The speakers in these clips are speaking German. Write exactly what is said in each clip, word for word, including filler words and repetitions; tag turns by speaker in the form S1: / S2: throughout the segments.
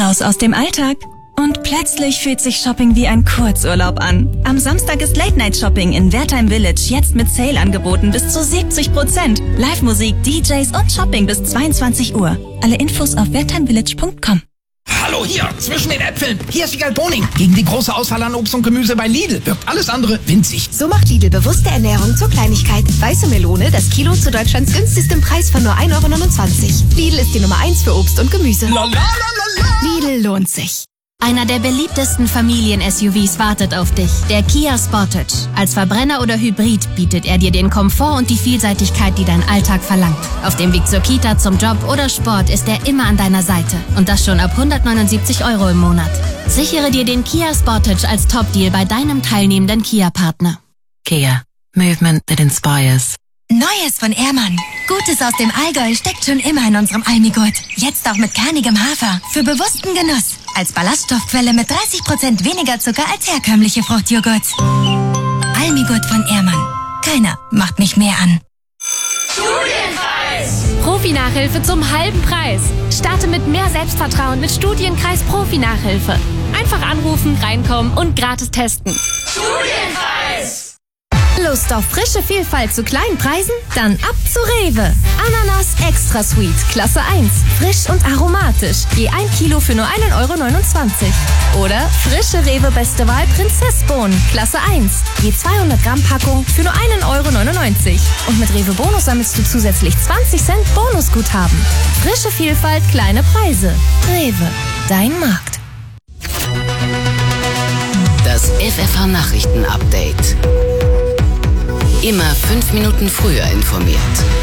S1: Raus aus dem Alltag. Und plötzlich fühlt sich Shopping wie ein Kurzurlaub an. Am Samstag ist Late-Night-Shopping in Wertheim Village jetzt mit Sale-Angeboten bis zu siebzig Prozent. Live-Musik, D Js und Shopping bis zweiundzwanzig Uhr. Alle Infos auf wertheimvillage punkt com.
S2: Hallo hier, zwischen den Äpfeln. Hier ist Wiegald Boning. Gegen die große Auswahl an Obst und Gemüse bei Lidl wirkt alles andere winzig.
S3: So macht Lidl bewusste Ernährung zur Kleinigkeit. Weiße Melone, das Kilo zu Deutschlands günstigstem Preis von nur ein Euro neunundzwanzig. Lidl ist die Nummer eins für Obst und Gemüse. Lidl lohnt sich.
S4: Einer der beliebtesten Familien-S U Vs wartet auf dich, der Kia Sportage. Als Verbrenner oder Hybrid bietet er dir den Komfort und die Vielseitigkeit, die dein Alltag verlangt. Auf dem Weg zur Kita, zum Job oder Sport ist er immer an deiner Seite. Und das schon ab hundertneunundsiebzig Euro im Monat. Sichere dir den Kia Sportage als Top-Deal bei deinem teilnehmenden Kia-Partner.
S5: Kia. Movement that inspires.
S6: Neues von Ehrmann. Gutes aus dem Allgäu steckt schon immer in unserem Almigurt. Jetzt auch mit kernigem Hafer. Für bewussten Genuss. Als Ballaststoffquelle mit dreißig Prozent weniger Zucker als herkömmliche Fruchtjoghurts. Almigurt von Ehrmann. Keiner macht mich mehr an.
S7: Studienkreis! Profi-Nachhilfe zum halben Preis. Starte mit mehr Selbstvertrauen mit Studienkreis Profi-Nachhilfe. Einfach anrufen, reinkommen und gratis testen. Studienkreis!
S8: Lust auf frische Vielfalt zu kleinen Preisen? Dann ab zu Rewe. Ananas Extra Sweet, Klasse eins. Frisch und aromatisch. Je ein Kilo für nur ein Euro neunundzwanzig. Oder frische Rewe Beste Wahl Prinzessbohnen, Klasse eins. Je zweihundert Gramm Packung für nur ein Euro neunundneunzig. Und mit Rewe Bonus sammelst du zusätzlich zwanzig Cent Bonusguthaben. Frische Vielfalt, kleine Preise. Rewe, dein Markt.
S5: Das F F H-Nachrichten-Update. Immer fünf Minuten früher informiert.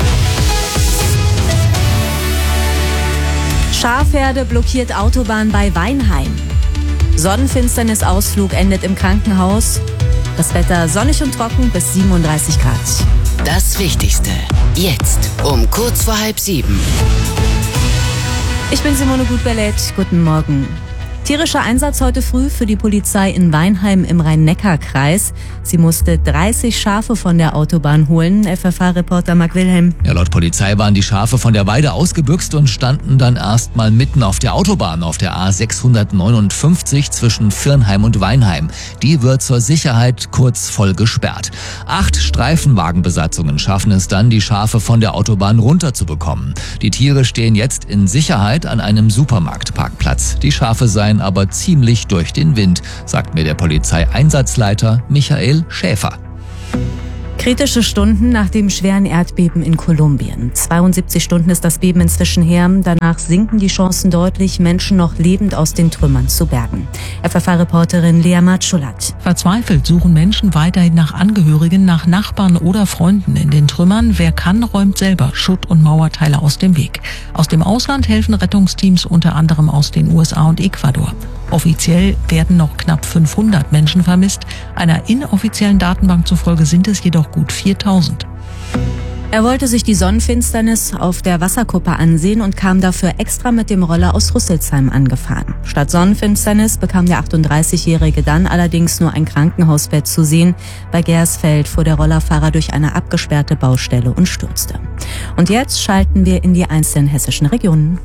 S9: Schafherde blockiert Autobahn bei Weinheim. Sonnenfinsternis-Ausflug endet im Krankenhaus. Das Wetter sonnig und trocken bis siebenunddreißig Grad.
S5: Das Wichtigste. Jetzt um kurz vor halb sieben.
S9: Ich bin Simone Gutberlet. Guten Morgen. Tierischer Einsatz heute früh für die Polizei in Weinheim im Rhein-Neckar-Kreis. Sie musste dreißig Schafe von der Autobahn holen. F F H-Reporter Marc Wilhelm.
S10: Ja, laut Polizei waren die Schafe von der Weide ausgebüxt und standen dann erstmal mitten auf der Autobahn, auf der A sechshundertneunundfünfzig zwischen Virnheim und Weinheim. Die wird zur Sicherheit kurz voll gesperrt. Acht Streifenwagenbesatzungen schaffen es dann, die Schafe von der Autobahn runterzubekommen. Die Tiere stehen jetzt in Sicherheit an einem Supermarktparkplatz. Die Schafe seien aber ziemlich durch den Wind, sagt mir der Polizeieinsatzleiter Michael Schäfer.
S9: Kritische Stunden nach dem schweren Erdbeben in Kolumbien. zweiundsiebzig Stunden ist das Beben inzwischen her. Danach sinken die Chancen deutlich, Menschen noch lebend aus den Trümmern zu bergen. F F H-Reporterin Lea Matschulat.
S11: Verzweifelt suchen Menschen weiterhin nach Angehörigen, nach Nachbarn oder Freunden in den Trümmern. Wer kann, räumt selber Schutt- und Mauerteile aus dem Weg. Aus dem Ausland helfen Rettungsteams unter anderem aus den U S A und Ecuador. Offiziell werden noch knapp fünfhundert Menschen vermisst. Einer inoffiziellen Datenbank zufolge sind es jedoch gut viertausend.
S9: Er wollte sich die Sonnenfinsternis auf der Wasserkuppe ansehen und kam dafür extra mit dem Roller aus Rüsselsheim angefahren. Statt Sonnenfinsternis bekam der achtunddreißigjährige dann allerdings nur ein Krankenhausbett zu sehen. Bei Gersfeld fuhr der Rollerfahrer durch eine abgesperrte Baustelle und stürzte. Und jetzt schalten wir in die einzelnen hessischen Regionen.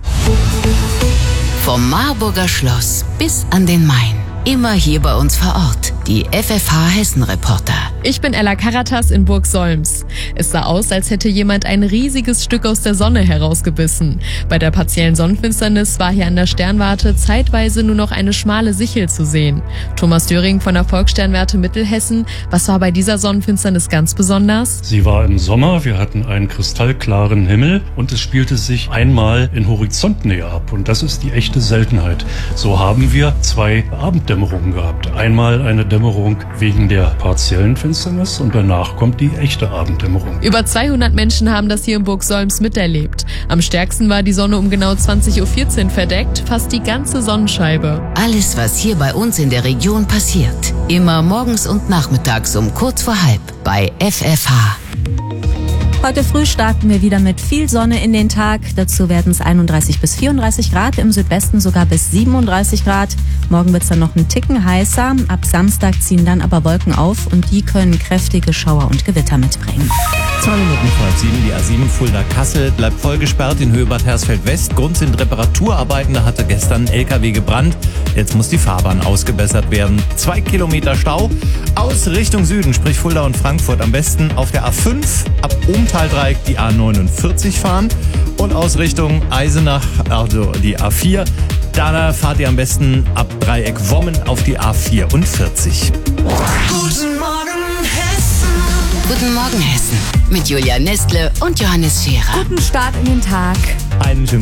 S5: Vom Marburger Schloss bis an den Main. Immer hier bei uns vor Ort. Die F F H-Hessen-Reporter.
S7: Ich bin Ella Karatas in Burg Solms. Es sah aus, als hätte jemand ein riesiges Stück aus der Sonne herausgebissen. Bei der partiellen Sonnenfinsternis war hier an der Sternwarte zeitweise nur noch eine schmale Sichel zu sehen. Thomas Döring von der Volkssternwarte Mittelhessen. Was war bei dieser Sonnenfinsternis ganz besonders?
S12: Sie war im Sommer, wir hatten einen kristallklaren Himmel und es spielte sich einmal in Horizontnähe ab. Und das ist die echte Seltenheit. So haben wir zwei Abenddämmerungen gehabt. Einmal eine Dämmerung wegen der partiellen Finsternis und danach kommt die echte Abenddämmerung.
S7: Über zweihundert Menschen haben das hier in Burg Solms miterlebt. Am stärksten war die Sonne um genau zwanzig Uhr vierzehn verdeckt, fast die ganze Sonnenscheibe.
S5: Alles, was hier bei uns in der Region passiert. Immer morgens und nachmittags um kurz vor halb bei F F H.
S9: Heute früh starten wir wieder mit viel Sonne in den Tag. Dazu werden es einunddreißig bis vierunddreißig Grad, im Südwesten sogar bis siebenunddreißig Grad. Morgen wird es dann noch einen Ticken heißer. Ab Samstag ziehen dann aber Wolken auf und die können kräftige Schauer und Gewitter mitbringen.
S13: Zwei Minuten vor halb sieben, die A sieben Fulda-Kassel bleibt voll gesperrt in Höhe Bad Hersfeld-West. Grund sind Reparaturarbeiten, da hatte gestern ein L K W gebrannt. Jetzt muss die Fahrbahn ausgebessert werden. Zwei Kilometer Stau. Aus Richtung Süden, sprich Fulda und Frankfurt, am besten auf der A fünf ab Ohmtal-Dreieck die A neunundvierzig fahren. Und aus Richtung Eisenach, also die A vier, da fahrt ihr am besten ab Dreieck Wommen auf die A vierundvierzig.
S5: Guten Morgen, Hessen. Guten Morgen, Hessen. Mit Julia Nestle und Johannes Scherer.
S14: Guten Start in den Tag.
S13: Einen schönen